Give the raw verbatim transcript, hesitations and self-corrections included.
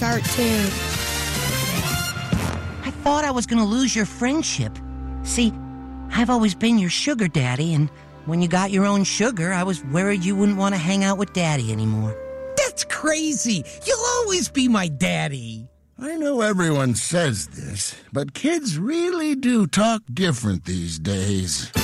cartoon. I thought I was going to lose your friendship. See, I've always been your sugar daddy, and when you got your own sugar, I was worried you wouldn't want to hang out with Daddy anymore. That's crazy. You'll always be my daddy. I know everyone says this, but kids really do talk different these days.